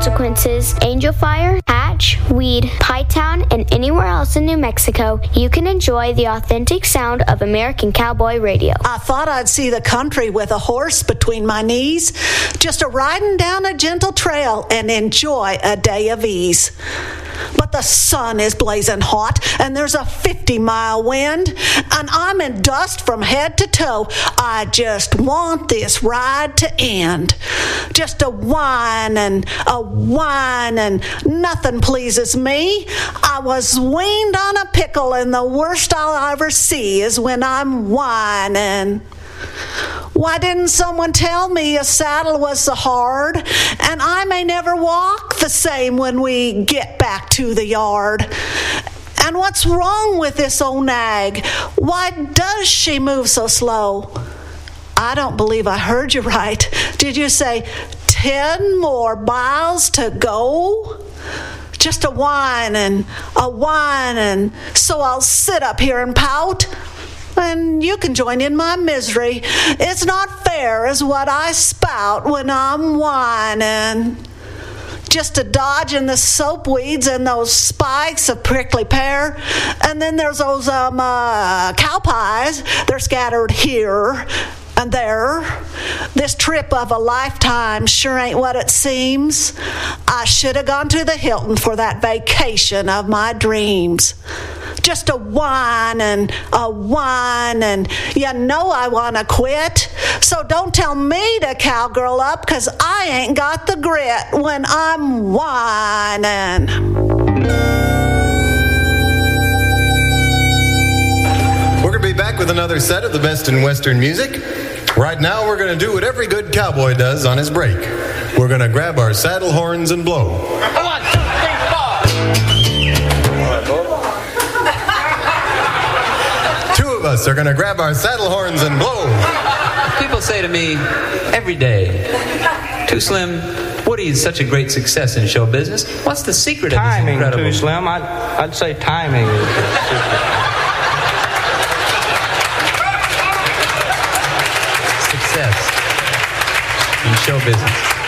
Consequences, Angel Fire, Hatch, Weed, Pie Town, and anywhere else in New Mexico, you can enjoy the authentic sound of American Cowboy Radio. I thought I'd see the country with a horse between my knees, just a riding down a gentle trail and enjoy a day of ease. But the sun is blazing hot, and there's a 50-mile wind, and I'm in dust from head to toe. I just want this ride to end. Just a whine, and nothing pleases me. I was weaned on a pickle, and the worst I'll ever see is when I'm whining. Why didn't someone tell me a saddle was so hard, and I may never walk the same when we get back to the yard? And what's wrong with this old nag? Why does she move so slow? I don't believe I heard you right. Did you say 10 more miles to go? Just a whining, so I'll sit up here and pout. And you can join in my misery. It's not fair is what I spout when I'm whining. Just a dodging the soap weeds and those spikes of prickly pear. And then there's those cow pies. They're scattered here and there. This trip of a lifetime sure ain't what it seems. I should have gone to the Hilton for that vacation of my dreams. Just a whining, you know I want to quit. So don't tell me to cowgirl up, 'cause I ain't got the grit when I'm whining. We're going to be back with another set of the best in Western music. Right now, we're going to do what every good cowboy does on his break. We're going to grab our saddle horns and blow. 1, 2, 3, 4. Two of us are going to grab our saddle horns and blow. People say to me every day, Too Slim, Woody is such a great success in show business. What's the secret of this incredible... Timing, Too Slim. I'd say timing is the secret. Success in show business.